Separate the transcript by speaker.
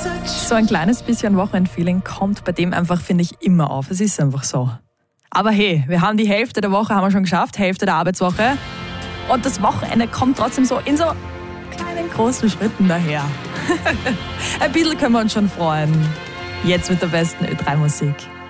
Speaker 1: So ein kleines bisschen Wochenendfeeling kommt bei dem einfach, finde ich, immer auf. Es ist einfach so. Aber hey, wir haben die Hälfte der Woche haben wir schon geschafft, Hälfte der Arbeitswoche. Und das Wochenende kommt trotzdem so in so kleinen, großen Schritten daher. Ein bisschen können wir uns schon freuen. Jetzt mit der besten Ö3-Musik.